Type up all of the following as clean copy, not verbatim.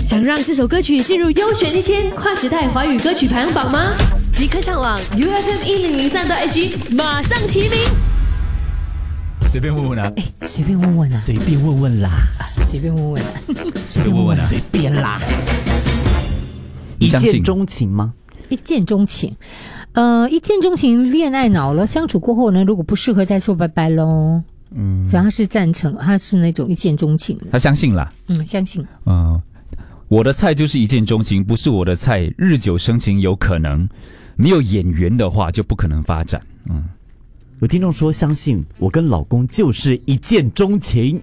想让这首歌曲进入优选1000跨时代华语歌曲排行榜吗？即刻上网 UFM1003.SG 马上提名。 随便问问啊， 随便问问啊， 随便问问啦， 随便问问， 随便问问啊， 随便啦。一见钟情吗？ 一见钟情，一见钟情，恋爱脑了，相处过后呢，如果不适合再说拜拜喽。所以他是赞成，他是那种一见钟情的， 他相信啦， 相信。 我的菜就是一见钟情，不是我的菜，日久生情有可能，没有眼缘的话就不可能发展。 有听众说相信我跟老公就是一见钟情，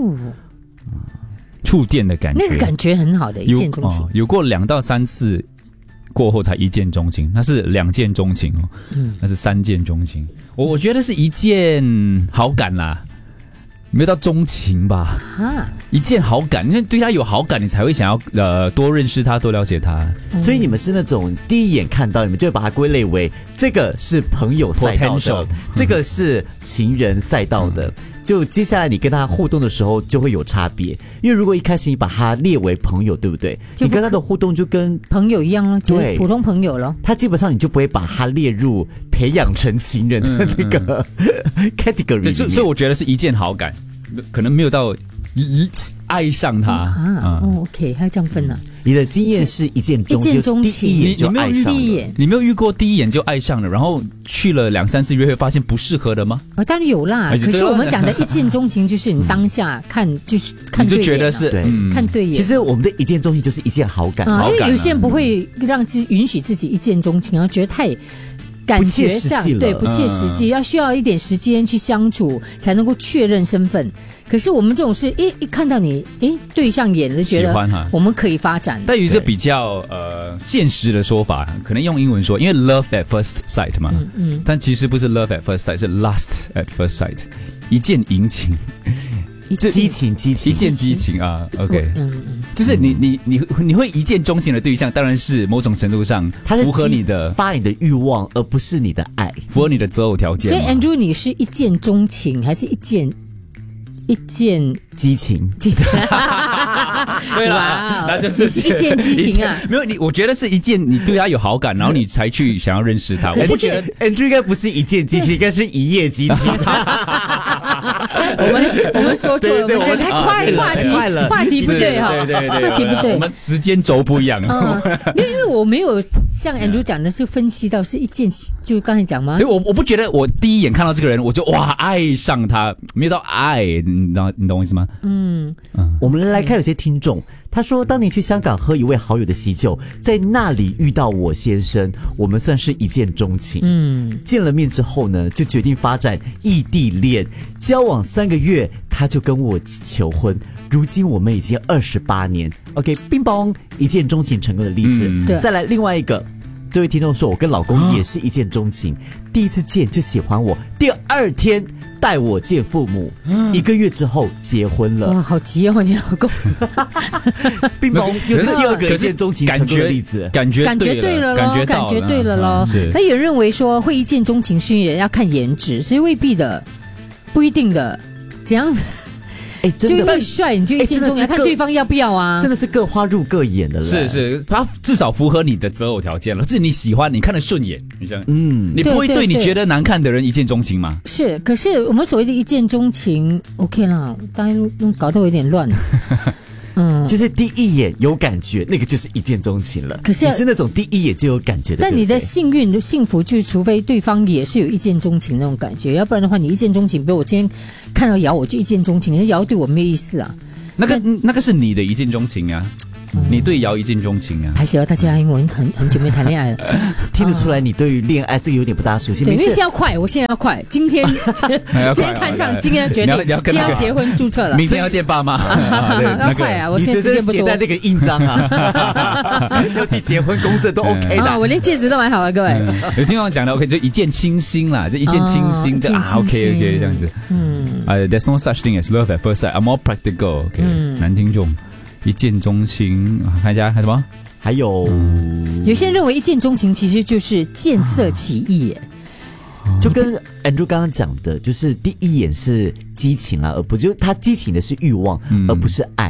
触电的感觉， 那个感觉很好的一见钟情。 有过2到3次过后才一见钟情，那是2见钟情哦，那是3见钟情。我觉得是一见好感啦，没有到钟情吧？一见好感，因为对他有好感，你才会想要多认识他，多了解他。 所以你们是那种第一眼看到，你们就会把它归类为这个是朋友赛道的，这个是情人赛道的。就接下来你跟他互动的时候就会有差别，因为如果一开始你把他列为朋友，对不对？你跟他的互动就跟朋友一样了，就是普通朋友了。 他基本上你就不会把他列入培养成情人的那个category 里面。 所以我觉得是一见好感，可能没有到爱上他。 OK， 还这样分呢？ 你的经验是一见钟情，第一眼就爱上了。 你没有遇过第一眼就爱上了，然后去了2、3次约会，发现不适合的吗？ 当然有啦。可是我们讲的一见钟情，就是你当下看就是看对眼， 你就觉得是看对眼。 其实我们的一见钟情就是一见好感， 因为有些人不会允许自己一见钟情，然后觉得太感觉上对不切实际，需要一点时间去相处才能够确认身份。可是我们这种是一看到你对上眼就觉得我们可以发展。 但有一个比较现实的说法，可能用英文说，因为 love at first sight 嘛，但其实不是 love at first sight， 是 lust at first sight， 一见殷勤。 激情， 一见激情啊 ，OK，就是你会一见钟情的对象，当然是某种程度上符合你的发你的欲望，而不是你的爱， 符合你的择偶条件。 所以 Andrew， 你是一见钟情还是一见激情？ 对啦，那就是你是一见激情啊？ 没有我觉得是一见你对他有好感，然后你才去想要认识他。我不觉得 Andrew 应该不是一见激情，应该是一夜激情。 我们说错了，我们太快了，话题不对哈，话题不对， 我们时间轴不一样。 因为我没有像 Andrew 讲的是分析到是一见，就刚才讲吗？ 对，我不觉得我第一眼看到这个人我就爱上他，没有到爱，你懂我意思吗？ 我们来看有些听众，他说当年去香港喝一位好友的喜酒，在那里遇到我先生，我们算是一见钟情。见了面之后呢，就决定发展异地恋，交往3个月他就跟我求婚，如今我们已经28年。OK， 乒乓，一见钟情成功的例子。再来另外一个，这位听众说，我跟老公也是一见钟情，第一次见就喜欢我，第2天带我见父母，1个月之后结婚了。 哇，好急哦，你老公！ 乒乓又是第2个一见钟情成功的例子， 感觉对了咯，感觉对了咯。他有人认为说会一见钟情是要看颜值，所以未必的，不一定的，怎样？就越帅你就一见钟情，要看对方要不要啊？ 真的是各花入各眼的了。 是，他至少符合你的择偶条件了，是你喜欢，你看得顺眼，你想，你不会对你觉得难看的人一见钟情吗？ 是，可是我们所谓的一见钟情 ，OK 啦，大家都搞得我有点乱。 就是第一眼有感觉，那个就是一见钟情了。可是你是那种第一眼就有感觉的， 但你的幸福就除非对方也是有一见钟情那种感觉，要不然的话，你一见钟情，比如我今天看到瑶我就一见钟情，那瑶对我没有意思啊。 那个是你的一见钟情啊。你对瑶一见钟情啊？ 还是大家，因为我很久没谈恋爱了， 听得出来你对于恋爱这个有点不大熟悉。 对，因为现在要快，我现在要快，今天看上，今天要决定，今天要结婚注册了， 明天要见爸妈， 要快啊！我现在时间不多。 你写在那个印章啊，要去结婚公证都 OK 的。 我连戒指都买好了，各位。 有听我讲的 OK， 就一见倾心啦，就一见倾心，这OK 这样子。There's no such thing as love at first sight. I'm more practical. OK， 男听众。一见钟情，看一下还有什么？ 还有些人认为一见钟情其实就是见色起意耶， 就跟 Andrew 刚刚讲的，就是第一眼是激情啦，而不就他激情的是欲望，而不是爱。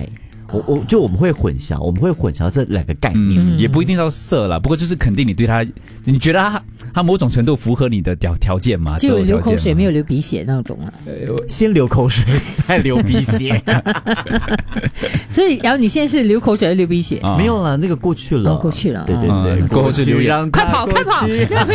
我们会混淆这两个概念， 也不一定到色啦，不过就是肯定你对他，你觉得他某种程度符合你的条件嘛？ 就流口水没有流鼻血那种啊， 先流口水再流鼻血， 所以然后你现在是流口水还是流鼻血？ 没有了，那个过去了， 过去了， 对对对， 过后是留言， 快跑，快跑，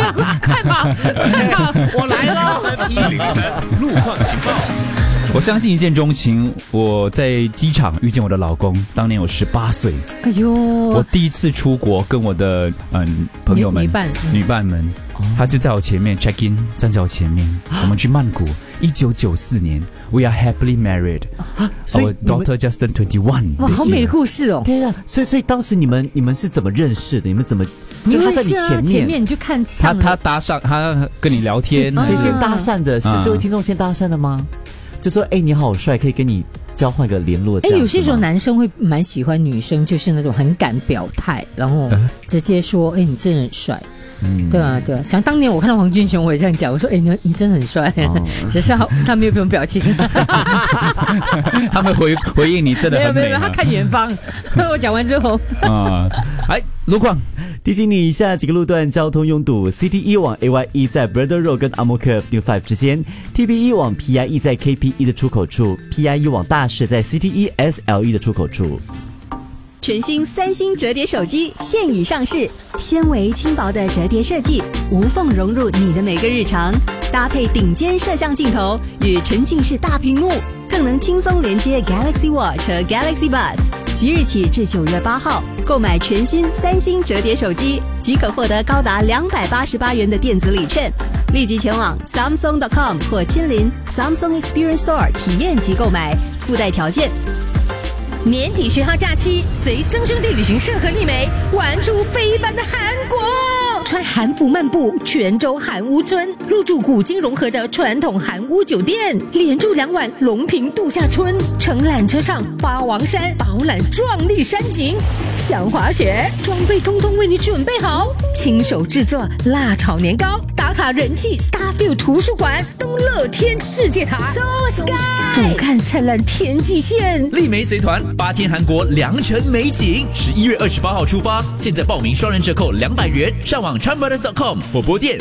我来了 ，103路况情报。 我相信一见钟情。我在机场遇见我的老公，当年我18岁。 哎呦， 我第一次出国，跟我的朋友们、女伴们，他就在我前面 check in， 站在我前面，我们去曼谷。1994年 ，We are happily married. Our daughter just turned 21. 哇，好美的故事哦！ 对啊，所以当时你们是怎么认识的？你们怎么？就他在你前面你就看他搭上，他跟你聊天， 谁先搭讪的？是这位听众先搭讪的吗？就说你好帅，可以跟你交换个联络。 有些时候男生会蛮喜欢女生，就是那种很敢表态，然后直接说你真的很帅。对啊，对啊，想当年我看到黄俊雄，我也这样讲，我说你真的很帅，只是他没有这种表情， 他们回应你真的很美， 没有，他看远方。我讲完之后路况提醒你以下几个路段交通拥堵 ：CT1 往 AYE 在 Braddell Road 跟 Amo Curve New 5之间 ；TB1 往 PIE 在 KP1 的出口处 ；PIE 往大市在 CT1 SLE 的出口处。 全新三星折叠手机现已上市，纤维轻薄的折叠设计，无缝融入你的每个日常，搭配顶尖摄像镜头与沉浸式大屏幕，更能轻松连接 Galaxy Watch 和 Galaxy Buds。即日起至9月8号，购买全新三星折叠手机，即可获得高达288元的电子礼券。立即前往 Samsung.com 或亲临 Samsung Experience Store 体验及购买，附带条件。 年底10号假期，随曾兄弟旅行社和丽梅玩出非凡的韩国，穿韩服漫步泉州韩屋村，入住古今融合的传统韩屋酒店，连住2晚龙平度假村，乘缆车上八王山饱览壮丽山景，想滑雪，装备通通为你准备好，亲手制作辣炒年糕，打卡人气 Starfield 图书馆，东乐天世界塔 So Sky， 俯瞰灿烂天际线， 丽梅随团8天韩国良辰美景，11月28号出发，现在报名双人折扣200元，上网 charmbrothers.com 或拨电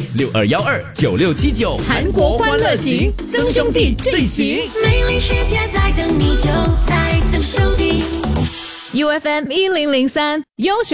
62129679。 韩国欢乐行，曾兄弟最行， 美丽世界在等你，就在曾兄弟。 UFM 1003优选。